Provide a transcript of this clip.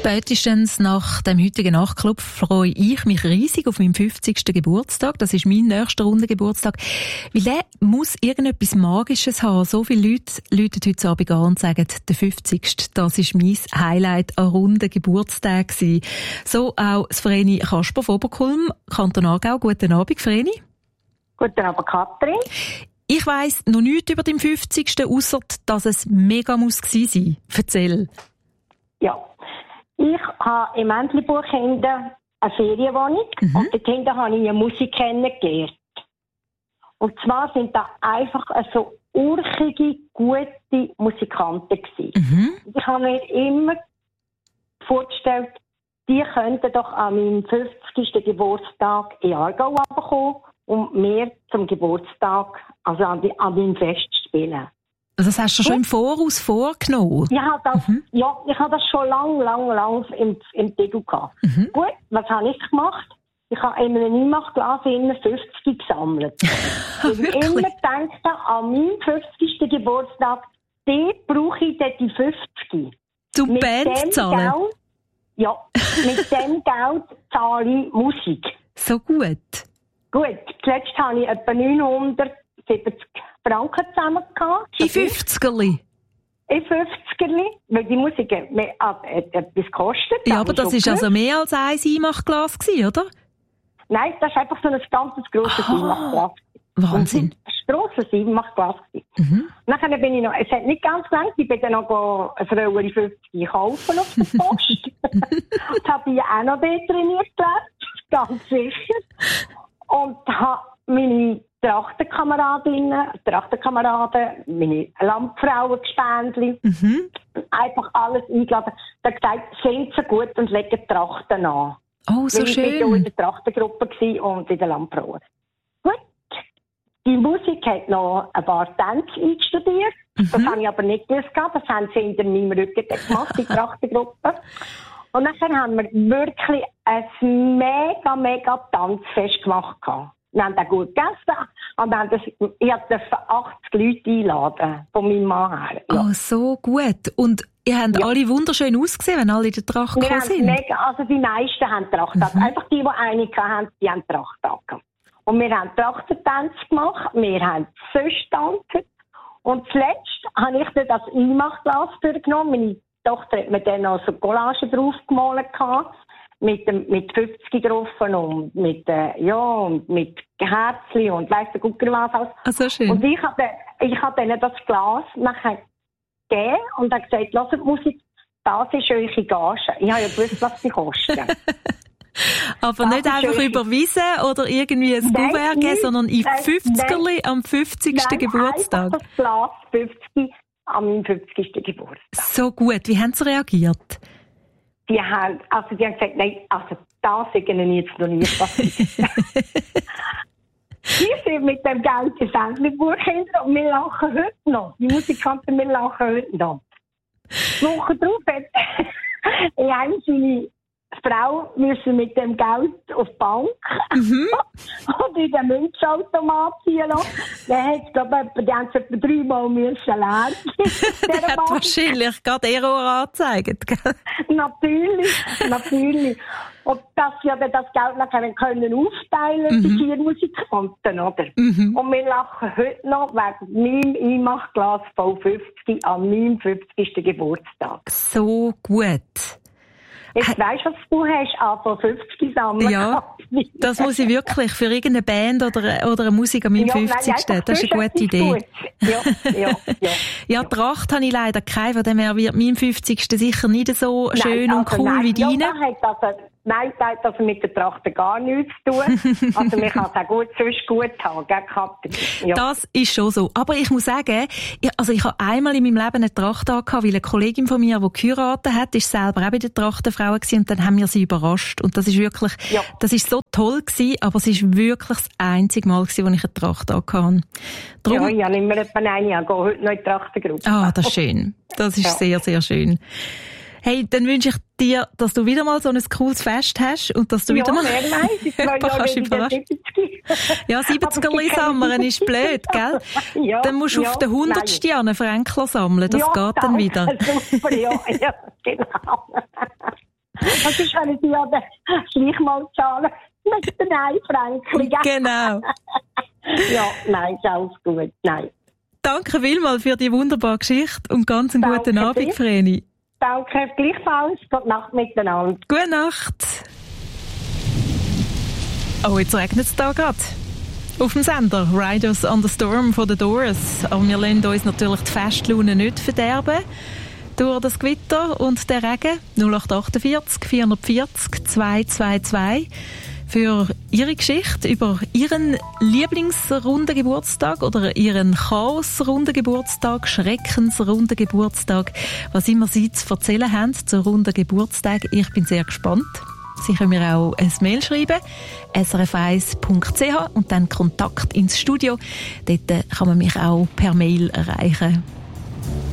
Spätestens nach dem heutigen Nachtclub freue ich mich riesig auf meinen 50. Geburtstag. Das ist mein nächster Rundengeburtstag. Weil der muss irgendetwas Magisches haben. So viele Leute läuten heute Abend an und sagen, der 50. Das ist mein Highlight an runden Geburtstag gewesen. So auch das Vreni Kasper von Oberkulm, Kanton Aargau. Guten Abend, Vreni. Guten Abend, Katrin. Ich weiss noch nichts über den 50. ausser, dass es mega muss gewesen sein. Erzähl. Ja. Ich habe im Entlebuchende eine Ferienwohnung und dort hinten habe ich eine Musik kennengelernt. Und zwar sind da einfach so urchige, gute Musikanten gewesen. Ich habe mir immer vorgestellt, die könnten doch an meinem 50. Geburtstag in Aargau runterkommen und mir zum Geburtstag, also an meinem Fest spielen. Also das hast du schon im Voraus vorgenommen? Ich habe das schon lang im Tegel gehabt. Gut, was habe ich gemacht? Ich habe in einem Niemachglas 50 gesammelt. Ich habe immer gedacht, an meinem 50. Geburtstag, dort brauche ich dann die 50. Zum Band zahlen? Ja, mit dem Geld zahle ich Musik. So gut. Gut, zuletzt habe ich etwa 970 Franken zusammen gehabt. In 50erli? In 50erli, weil die Musik etwas kostet. Ja, aber das war also mehr als ein Einmachglas gewesen, oder? Nein, das ist einfach so ein ganz grosses Einmachglas. Wahnsinn. Ein grosses Einmachglas. Nachher bin ich noch, es hat nicht ganz gelangt, ich bin dann noch eine Frauere 50 kaufen auf der Post. Das habe ich auch noch dort trainiert gelernt, ganz sicher. Und habe meine Trachtenkameraden, meine Landfrauen, Gespendli, einfach alles eingeladen. Da gesagt, sind sie gut und legen Trachten an. Oh, so schön. Ich war in der Trachtengruppe und in der Landfrauen. Gut. Die Musik hat noch ein paar Tänze einstudiert. Das habe ich aber nicht gewusst. Das haben sie hinter meinem Rücken gemacht, die Trachtengruppe. Und dann haben wir wirklich ein mega Tanzfest gemacht. Wir haben auch gut gegessen und ich durfte 80 Leute einladen, von meinem Mann her. Ja. Oh, so gut. Und ihr habt alle wunderschön ausgesehen, wenn alle in der Tracht gekommen sind? Also die meisten haben Tracht an. Einfach die einige hatten, die haben Tracht an. Und wir haben Trachtentanz gemacht, wir haben sonst tanzt. Und zuletzt habe ich dann das Einmachglas durchgenommen. Meine Tochter hat mir dann noch so Collagen drauf gemalt gehabt. Mit 50 drauf und mit Herzli und weiss der Gucker was alles. Ah, so schön. Und ich habe denen das Glas nachher gegeben und habe gesagt, hört die Musik, das ist eure Gage. Ich habe ja gewusst, was sie kosten. Aber das nicht einfach überwiesen oder irgendwie ein Kuvert geben, sondern in 50erli am 50. Geburtstag. Das Glas 50 an meinem 50. Geburtstag. So gut. Wie haben sie reagiert? Die haben gesagt, nein, also das ist ihnen jetzt noch nie passiert. Die sind mit dem Geld ins Entlebuch hinter und wir lachen heute noch. Die Musikanten, wir lachen heute noch. Die Woche drauf hat seine Frau müssen mit dem Geld auf die Bank und in den Münzautomat ziehen lassen. Dann hat es, glaube ich, die haben es etwa 3-mal müssen lernen. Der hat wahrscheinlich gerade Error angezeigt. Natürlich. Und dass sie aber das Geld nachher können aufteilen, die 4 Musikanten, oder? Und wir lachen heute noch wegen meinem Einmachglas voll 50 an meinem 50. Geburtstag. So gut. Jetzt weisst du, was du hast, von 50 sammeln. Ja, das muss ich wirklich für irgendeine Band oder eine Musik an meinem 50. Das ist eine gute Idee. Ja, Tracht habe ich leider keine, von dem her wird mein 50. sicher nicht so schön und cool wie deine. Nein, das hat also mit der Tracht gar nichts zu tun. Also man kann es auch sonst gut haben, gell, Katrin? Ja. Das ist schon so. Aber ich muss sagen, ich habe einmal in meinem Leben eine Tracht angehabt, weil eine Kollegin von mir, die geheiratet hat, ist selber auch bei der Trachtenfrau gewesen und dann haben wir sie überrascht. Und das ist wirklich, das ist so toll gewesen, aber es ist wirklich das einzige Mal gewesen, wo ich eine Tracht angehabt habe. Ja, ich habe immer etwa eine, ich gehe heute noch in die Trachtengruppe. Ah, das ist schön. Das ist sehr, sehr schön. Hey, dann wünsche ich dir, dass du wieder mal so ein cooles Fest hast und dass du wieder mal kannst überraschen. Ja, 70er sammeln ist blöd, gell? Ja, dann musst du auf den 100. einen Fränkler sammeln, das geht dann wieder. Super, ja, genau. Das ist, wenn Sie ja gleich mal zahlen mit den 1 Franken. Genau. Ja, nein, ist alles gut. Nein. Danke vielmals für die wunderbare Geschichte und ganz einen guten Abend, Vreni. Danke, gleichfalls. Gute Nacht miteinander. Gute Nacht. Oh, jetzt regnet es da gerade. Auf dem Sender Riders on the Storm von The Doors. Aber wir lassen uns natürlich die Festlaune nicht verderben durch das Gewitter und den Regen. 0848 440 222 für Ihre Geschichte über Ihren Lieblingsrunden Geburtstag oder Ihren Chaos-Runden Geburtstag, Schreckens-Runden Geburtstag, was immer Sie zu erzählen haben zu runden Geburtstag. Ich bin sehr gespannt. Sie können mir auch ein Mail schreiben, srf1.ch und dann Kontakt ins Studio. Dort kann man mich auch per Mail erreichen.